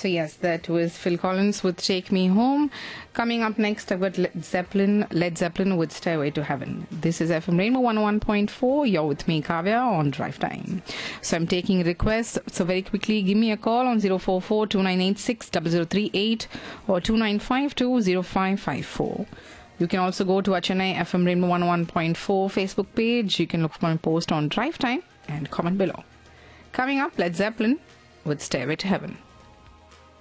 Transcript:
So yes, that was Phil Collins with Take Me Home. Coming up next, I've got Led Zeppelin with Stairway to Heaven. This is FM Rainbow 101.4. You're with me, Kavya, on Drive Time. So I'm taking requests. So very quickly, give me a call on 044-2986-0038 or 2952-0554. You can also go to our Chennai FM Rainbow 101.4 Facebook page. You can look for my post on Drive Time and comment below. Coming up, Led Zeppelin with Stairway to Heaven.